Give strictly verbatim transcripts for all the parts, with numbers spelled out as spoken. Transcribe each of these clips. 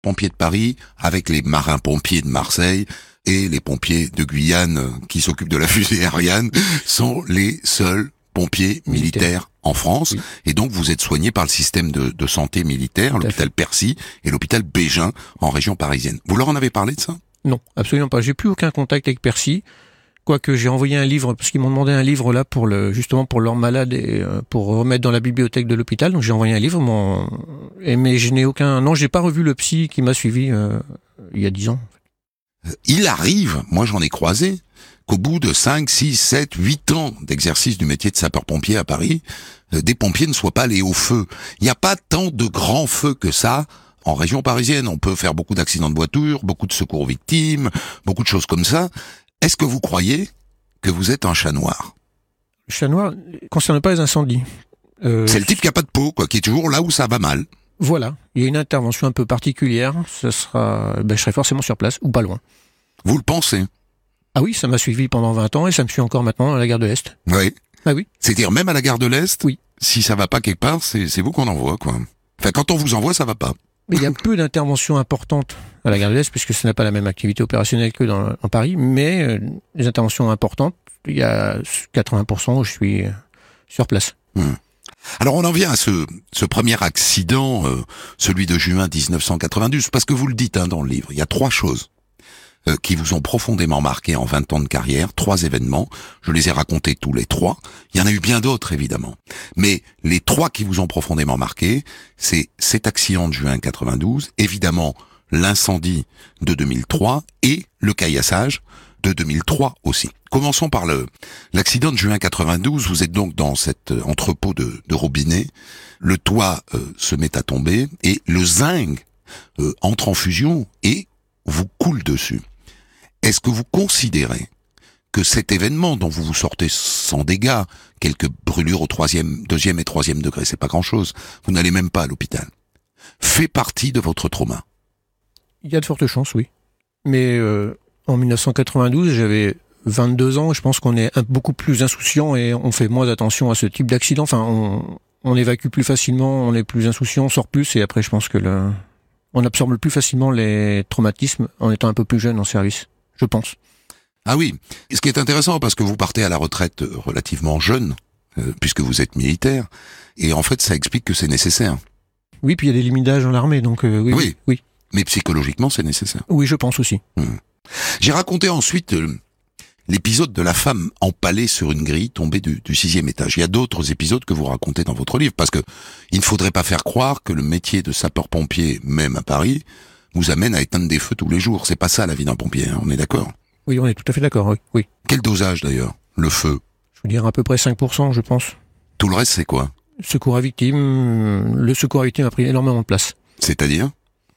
pompiers de Paris, avec les marins-pompiers de Marseille et les pompiers de Guyane qui s'occupent de la fusée Ariane, sont les seuls pompiers militaires, militaires en France. Oui. Et donc vous êtes soigné par le système de, de santé militaire, l'hôpital Percy et l'hôpital Bégin en région parisienne. Vous leur en avez parlé de ça? Non, absolument pas. J'ai plus aucun contact avec Percy. Quoique j'ai envoyé un livre, parce qu'ils m'ont demandé un livre là pour le, justement pour leurs malades et pour remettre dans la bibliothèque de l'hôpital. Donc j'ai envoyé un livre, mon, et, mais je n'ai aucun, non, j'ai pas revu le psy qui m'a suivi euh, il y a dix ans. Il arrive, moi j'en ai croisé, qu'au bout de cinq, six, sept, huit ans d'exercice du métier de sapeur-pompier à Paris, euh, des pompiers ne soient pas allés au feu. Il n'y a pas tant de grands feux que ça en région parisienne. On peut faire beaucoup d'accidents de voiture, beaucoup de secours aux victimes, beaucoup de choses comme ça. Est-ce que vous croyez que vous êtes un chat noir? Le chat noir ne concerne pas les incendies. Euh, c'est le type qui a pas de peau, quoi, qui est toujours là où ça va mal. Voilà. Il y a une intervention un peu particulière. Ce sera, ben, je serai forcément sur place, ou pas loin. Vous le pensez? Ah oui, ça m'a suivi pendant vingt ans et ça me suit encore maintenant à la gare de l'Est. Oui. Ah oui. C'est-à-dire même à la gare de l'Est? Oui. Si ça va pas quelque part, c'est, c'est vous qu'on envoie, quoi. Enfin, quand on vous envoie, ça va pas. Mais il y a peu d'interventions importantes à la gare de l'Est, puisque ce n'a pas la même activité opérationnelle que dans, en Paris, mais euh, les interventions importantes, il y a quatre-vingts pour cent où je suis euh, sur place. Hum. Alors on en vient à ce, ce premier accident, euh, celui de juin dix-neuf cent quatre-vingt-douze, parce que vous le dites hein, dans le livre, il y a trois choses euh, qui vous ont profondément marqué en vingt ans de carrière, trois événements, je les ai racontés tous les trois, il y en a eu bien d'autres évidemment, mais les trois qui vous ont profondément marqué, c'est cet accident de juin quatre-vingt-douze, évidemment l'incendie de deux mille trois et le caillassage de deux mille trois aussi. Commençons par le l'accident de juin quatre-vingt-douze. Vous êtes donc dans cet entrepôt de, de robinet. Le toit euh, se met à tomber et le zinc euh, entre en fusion et vous coule dessus. Est-ce que vous considérez que cet événement dont vous vous sortez sans dégâts, quelques brûlures au troisième, deuxième et troisième degré, c'est pas grand-chose, vous n'allez même pas à l'hôpital, fait partie de votre trauma? Il y a de fortes chances, oui. Mais euh, en dix-neuf cent quatre-vingt-douze, j'avais vingt-deux ans, je pense qu'on est un, beaucoup plus insouciant et on fait moins attention à ce type d'accident. Enfin, on, on évacue plus facilement, on est plus insouciant, on sort plus et après je pense que le, on absorbe plus facilement les traumatismes en étant un peu plus jeune en service, je pense. Ah oui, ce qui est intéressant parce que vous partez à la retraite relativement jeune, euh, puisque vous êtes militaire, et en fait ça explique que c'est nécessaire. Oui, puis il y a des limites d'âge dans l'armée, donc euh, oui, oui. oui. Mais psychologiquement c'est nécessaire. Oui, je pense aussi. Hum. J'ai raconté ensuite euh, l'épisode de la femme empalée sur une grille tombée du, du sixième étage. Il y a d'autres épisodes que vous racontez dans votre livre, parce que il ne faudrait pas faire croire que le métier de sapeur-pompier, même à Paris, vous amène à éteindre des feux tous les jours. C'est pas ça la vie d'un pompier, hein, on est d'accord? Oui, on est tout à fait d'accord, oui. oui. Quel dosage d'ailleurs, le feu? Je veux dire à peu près cinq pour cent, je pense. Tout le reste c'est quoi? Secours à victime, le secours à victime a pris énormément de place. C'est-à-dire?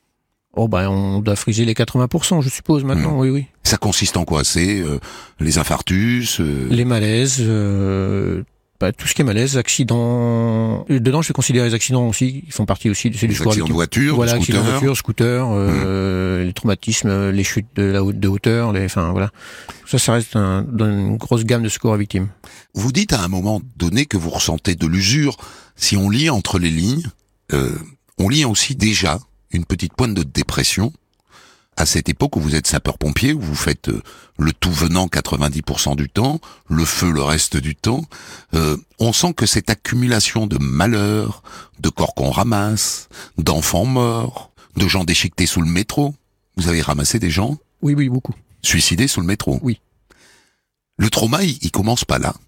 Oh ben on doit friser les quatre-vingts pour cent, je suppose maintenant, mmh. oui oui. Ça consiste en quoi? C'est euh, les infarctus, euh... les malaises, euh, bah, tout ce qui est malaise, accidents. Dedans, je vais considérer les accidents aussi, ils font partie aussi de ces les accidents de voiture, voilà, de accidents scooter, de voiture, scooter, euh, mmh. les traumatismes, les chutes de la haute de hauteur, les, enfin voilà. Ça, ça reste un, dans une grosse gamme de secours à victimes. Vous dites à un moment donné que vous ressentez de l'usure. Si on lit entre les lignes, euh, on lit aussi déjà une petite pointe de dépression à cette époque où vous êtes sapeur-pompier, où vous faites euh, le tout venant quatre-vingt-dix pour cent du temps, le feu le reste du temps. Euh, on sent que cette accumulation de malheurs, de corps qu'on ramasse, d'enfants morts, de gens déchiquetés sous le métro. Vous avez ramassé des gens? Oui, oui, beaucoup. Suicidés sous le métro? Oui. Le trauma, il, il commence pas là.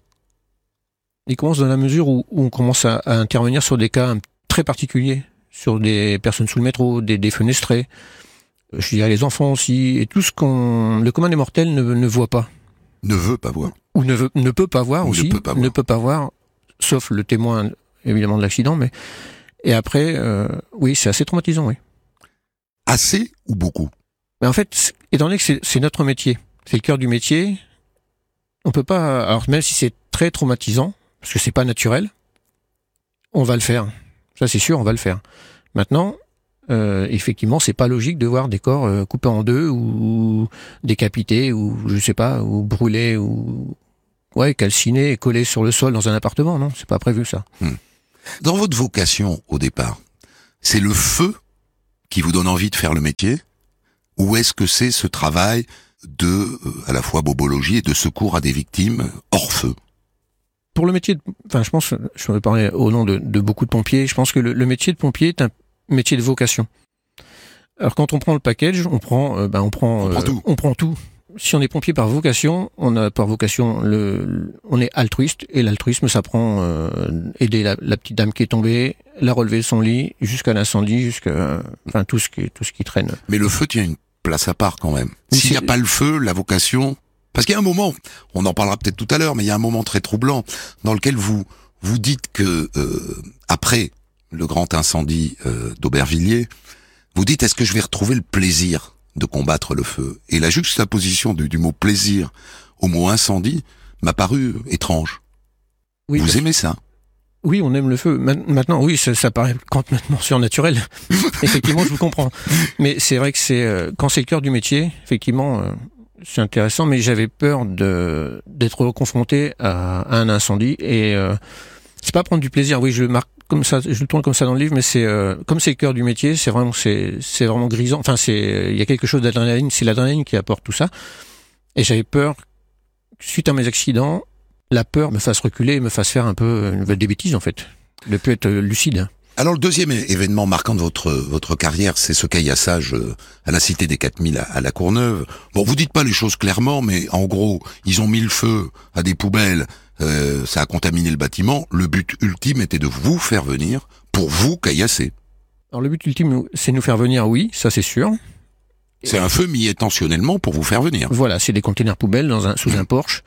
Il commence dans la mesure où, où on commence à, à intervenir sur des cas très particuliers, sur des personnes sous le métro, des défenestrés, je dirais les enfants aussi, et tout ce qu'on, le commun des mortels ne, ne voit pas. Ne veut pas voir. Ou ne, veut, ne peut pas voir Ou aussi. Ne peut pas voir. Ne peut pas voir, sauf le témoin, évidemment, de l'accident, mais, et après, euh, oui, c'est assez traumatisant, oui. Assez ou beaucoup? Mais en fait, étant donné que c'est, c'est notre métier, c'est le cœur du métier, on peut pas, alors même si c'est très traumatisant, parce que c'est pas naturel, on va le faire. Ça, c'est sûr, on va le faire. Maintenant, euh, effectivement, c'est pas logique de voir des corps euh, coupés en deux ou décapités ou je sais pas, ou brûlés ou ouais, calcinés et collés sur le sol dans un appartement. Non, c'est pas prévu ça. Hmm. Dans votre vocation au départ, c'est le feu qui vous donne envie de faire le métier? Ou est-ce que c'est ce travail de, euh, à la fois bobologie et de secours à des victimes hors feu? Pour le métier, de, enfin, je pense, je vais parler au nom de, de beaucoup de pompiers, je pense que le, le métier de pompier est un métier de vocation. Alors quand on prend le package, on prend, euh, ben on prend, on prend euh, tout. On prend tout. Si on est pompier par vocation, on a par vocation le, le on est altruiste et l'altruisme ça prend euh, aider la, la petite dame qui est tombée, la relever de son lit jusqu'à l'incendie, jusqu'à enfin tout ce qui tout ce qui traîne. Mais le feu tient une place à part quand même. Oui, S'il n'y a c'est- pas le feu, la vocation, parce qu'il y a un moment, on en parlera peut-être tout à l'heure, mais il y a un moment très troublant dans lequel vous vous dites que euh, après le grand incendie euh, d'Aubervilliers, vous dites est-ce que je vais retrouver le plaisir de combattre le feu? Et la juxtaposition du, du mot plaisir au mot incendie m'a paru étrange. Oui, vous parce- aimez ça? oui, on aime le feu. Ma- Maintenant, oui, ça, ça paraît complètement surnaturel. Effectivement, je vous comprends. Mais c'est vrai que c'est euh, quand c'est le cœur du métier, effectivement, euh, c'est intéressant. Mais j'avais peur de d'être confronté à, à un incendie et euh, c'est pas prendre du plaisir. Oui, je le marque comme ça, je le tourne comme ça dans le livre, mais c'est euh, comme c'est le cœur du métier, c'est vraiment c'est c'est vraiment grisant. Enfin, c'est il y a quelque chose d'adrénaline. C'est l'adrénaline qui apporte tout ça. Et j'avais peur suite à mes accidents. La peur me fasse reculer et me fasse faire un peu euh, des bêtises, en fait. Ne plus être euh, lucide. Alors le deuxième é- événement marquant de votre votre carrière, c'est ce caillassage euh, à la Cité des quatre mille à, à La Courneuve. Bon, vous dites pas les choses clairement, mais en gros, ils ont mis le feu à des poubelles, euh, ça a contaminé le bâtiment. Le but ultime était de vous faire venir pour vous caillasser. Alors, le but ultime, c'est de nous faire venir, oui, ça c'est sûr. C'est un feu mis intentionnellement pour vous faire venir. Voilà, c'est des containers poubelles dans un, sous un Porsche.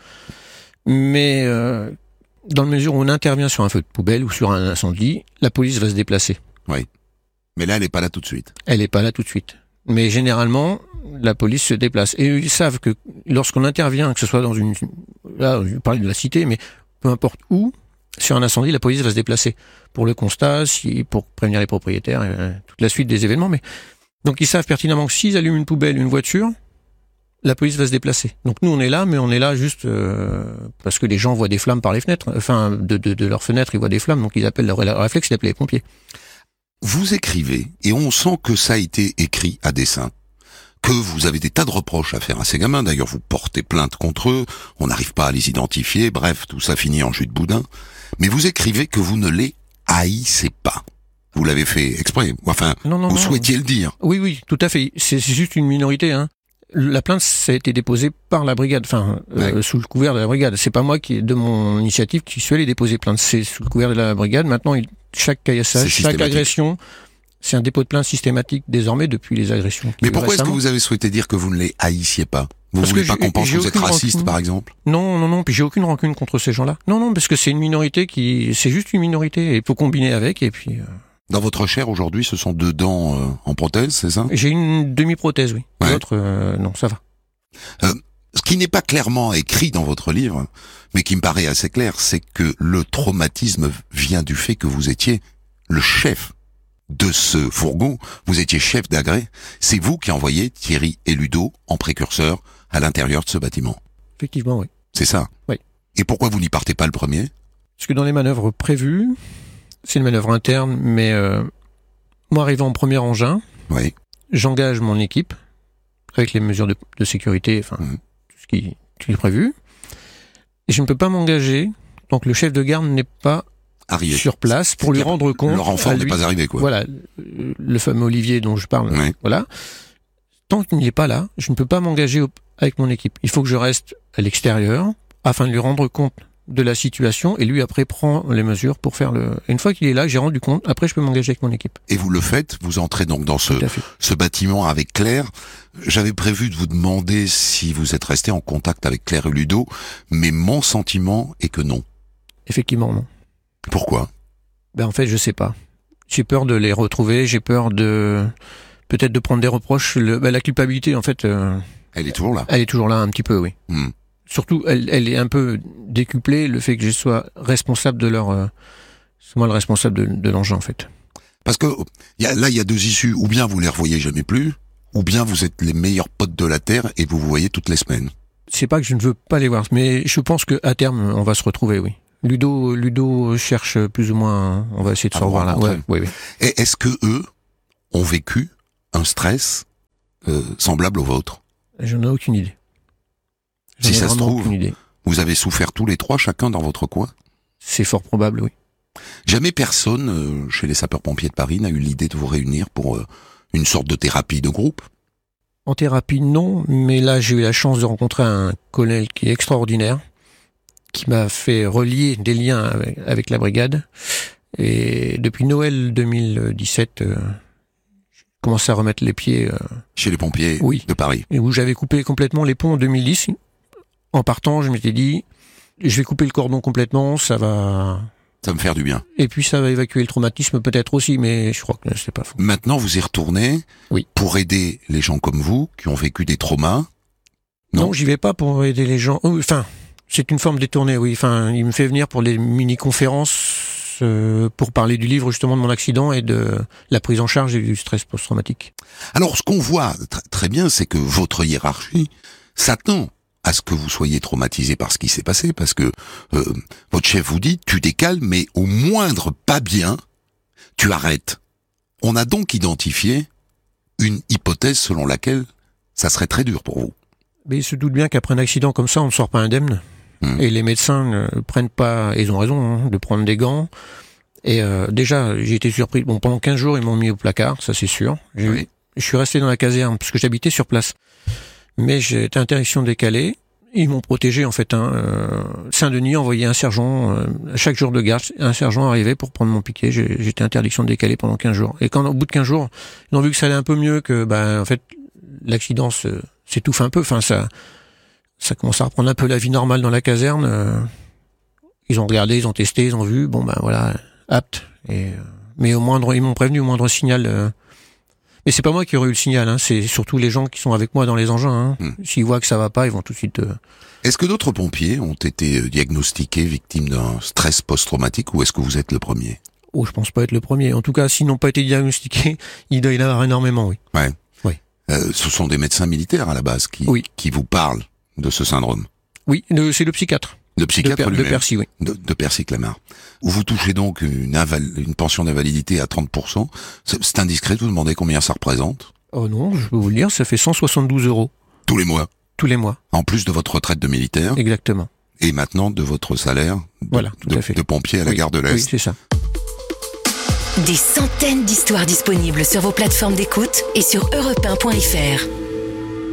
Mais euh, dans la mesure où on intervient sur un feu de poubelle ou sur un incendie, la police va se déplacer. Mais là, elle est pas là tout de suite. Elle n'est pas là tout de suite. Mais généralement, la police se déplace. Et ils savent que lorsqu'on intervient, que ce soit dans une... Là, je parlais de la cité, mais peu importe où, sur un incendie, la police va se déplacer pour le constat, si, pour prévenir les propriétaires, euh, toute la suite des événements. Mais donc ils savent pertinemment que s'ils allument une poubelle, une voiture, la police va se déplacer. Donc nous, on est là, mais on est là juste euh, parce que les gens voient des flammes par les fenêtres. Enfin, de, de, de leurs fenêtres, ils voient des flammes, donc ils appellent leur, leur réflexe, ils appellent les pompiers. Vous écrivez, et on sent que ça a été écrit à dessein, que vous avez des tas de reproches à faire à ces gamins. D'ailleurs, vous portez plainte contre eux, on n'arrive pas à les identifier, bref, tout ça finit en jus de boudin. Mais vous écrivez que vous ne les haïssez pas. Vous l'avez fait exprès, enfin, Non, non, vous non. souhaitiez le dire. Oui, oui, tout à fait. C'est c'est juste une minorité. Hein. La plainte, ça a été déposée par la brigade, enfin, euh, Ouais. sous le couvert de la brigade. C'est pas moi qui, de mon initiative, qui suis allé déposer plainte. C'est sous le couvert de la brigade. Maintenant, il, chaque C'est caillassage, chaque systématique. agression, c'est un dépôt de plainte systématique désormais depuis les agressions. qu'il y a Mais eu pourquoi est-ce que récemment. vous avez souhaité dire que vous ne les haïssiez pas? Vous Parce voulez que pas j'ai- qu'on pense j'ai que vous êtes aucune raciste, rancune. par exemple? Non, non, non. Puis j'ai aucune rancune contre ces gens-là. Non, non, parce que c'est une minorité qui, c'est juste une minorité. Et il faut combiner avec. Et puis, euh, Dans votre chair, aujourd'hui, ce sont deux dents euh, en prothèse, c'est ça? j'ai une demi-prothèse, oui. Ouais. L'autre, euh, non, ça va. Ce qui n'est pas clairement écrit dans votre livre, mais qui me paraît assez clair, c'est que le traumatisme vient du fait que vous étiez le chef de ce fourgon, vous étiez chef d'agrès, c'est vous qui envoyez Thierry et Ludo en précurseur à l'intérieur de ce bâtiment. Effectivement, oui. C'est ça? Oui. Et pourquoi vous n'y partez pas le premier? Parce que dans les manœuvres prévues, c'est une manœuvre interne, mais euh, moi arrivant en premier engin, Oui. j'engage mon équipe avec les mesures de, de sécurité, enfin Mhm. tout ce qui, tout ce qui est prévu. Et je ne peux pas m'engager tant que le chef de garde n'est pas Arrivé. sur place pour lui C'est-à-dire, rendre compte. Le renfort à n'est lui- pas arrivé, quoi. Voilà, euh, le fameux Olivier dont je parle. Ouais. Voilà. Tant qu'il n'est pas là, je ne peux pas m'engager au- avec mon équipe. Il faut que je reste à l'extérieur afin de lui rendre compte de la situation et lui après prend les mesures pour faire le. Et une fois qu'il est là, j'ai rendu compte. Après, je peux m'engager avec mon équipe. Et vous le faites, vous entrez donc dans ce, Tout à fait. ce bâtiment avec Claire. J'avais prévu de vous demander si vous êtes resté en contact avec Claire et Ludo, mais mon sentiment est que non. Effectivement, non. Pourquoi? Ben en fait, je sais pas. J'ai peur de les retrouver. J'ai peur de peut-être de prendre des reproches. Le, ben, la culpabilité, en fait, euh, Elle est toujours là. elle est toujours là un petit peu, oui. Hmm. Surtout, elle, elle est un peu décuplée, le fait que je sois responsable de leur... Euh, c'est moi le responsable de, de l'engin, en fait. Parce que y a, là, il y a deux issues. Ou bien vous les revoyez jamais plus, ou bien vous êtes les meilleurs potes de la Terre et vous vous voyez toutes les semaines. C'est pas que je ne veux pas les voir, mais je pense qu'à terme, on va se retrouver, oui. Ludo, Ludo cherche plus ou moins... On va essayer de À se vous revoir là. rencontrer. Ouais, oui, oui. Et est-ce que eux ont vécu un stress euh, semblable au vôtre? J'en ai aucune idée. J'en Si ai ça se vraiment trouve, aucune idée. vous avez souffert tous les trois, chacun dans votre coin? C'est fort probable, oui. Jamais personne, euh, chez les sapeurs-pompiers de Paris, n'a eu l'idée de vous réunir pour euh, une sorte de thérapie de groupe? En thérapie, non, mais là, j'ai eu la chance de rencontrer un colonel qui est extraordinaire, qui m'a fait relier des liens avec, avec la brigade. Et depuis Noël deux mille dix-sept, euh, j'ai commencé à remettre les pieds... Euh, Chez les pompiers oui. de Paris? Et où j'avais coupé complètement les ponts en deux mille dix. En partant, je m'étais dit, je vais couper le cordon complètement, ça va... Ça va me faire du bien. Et puis ça va évacuer le traumatisme peut-être aussi, mais je crois que c'est pas faux. Maintenant, vous y retournez Oui. pour aider les gens comme vous, qui ont vécu des traumas? Non, Non, j'y vais pas pour aider les gens. Oh, enfin, c'est une forme détournée, oui. Enfin, il me fait venir pour des mini-conférences euh, pour parler du livre justement de mon accident et de la prise en charge et du stress post-traumatique. Alors, ce qu'on voit tr- très bien, c'est que votre hiérarchie s'attend à ce que vous soyez traumatisé par ce qui s'est passé, parce que euh, votre chef vous dit, tu décales, mais au moindre pas bien, tu arrêtes. On a donc identifié une hypothèse selon laquelle ça serait très dur pour vous. Mais il se doute bien qu'après un accident comme ça, on ne sort pas indemne. Mmh. Et les médecins ne prennent pas, et ils ont raison, hein, de prendre des gants. Et euh, déjà, j'ai été surpris. Bon, pendant quinze jours, ils m'ont mis au placard, ça c'est sûr. J'ai, Oui. Je suis resté dans la caserne, parce que j'habitais sur place. Mais j'ai été interdiction décalée. Ils m'ont protégé, en fait. Hein. Euh, Saint-Denis envoyait un sergent, euh, chaque jour de garde, un sergent arrivait pour prendre mon piquet. J'ai, j'étais interdiction décalée pendant quinze jours. Et quand, au bout de quinze jours, ils ont vu que ça allait un peu mieux, que, ben, en fait, l'accident se, s'étouffe un peu. Enfin, ça, ça commence à reprendre un peu la vie normale dans la caserne. Euh, ils ont regardé, ils ont testé, ils ont vu. Bon, ben, voilà, apte. Et, euh, mais au moindre, ils m'ont prévenu au moindre signal. Euh, Mais c'est pas moi qui aurais eu le signal, hein. C'est surtout les gens qui sont avec moi dans les engins. Hein. Mmh. S'ils voient que ça va pas, ils vont tout de suite... Euh... Est-ce que d'autres pompiers ont été diagnostiqués victimes d'un stress post-traumatique, ou est-ce que vous êtes le premier? Oh, je pense pas être le premier. En tout cas, s'ils n'ont pas été diagnostiqués, il doit y en avoir énormément, oui. Ouais. Oui. Euh, ce sont des médecins militaires à la base qui, Oui. qui vous parlent de ce syndrome. Oui, le, c'est le psychiatre. Le psychiatre de, per, de lui-même. Percy, oui. De, de Percy Clamart. Vous touchez donc une, inval- une pension d'invalidité à trente pour cent. C'est, c'est indiscret de vous demander combien ça représente? Oh non, je peux vous le dire, ça fait cent soixante-douze euros. Tous les mois. Tous les mois. En plus de votre retraite de militaire. Exactement. Et maintenant de votre salaire de, voilà, tout de, à fait. de pompier à la oui, gare de l'Est. Oui, c'est ça. Des centaines d'histoires disponibles sur vos plateformes d'écoute et sur europe un point f r.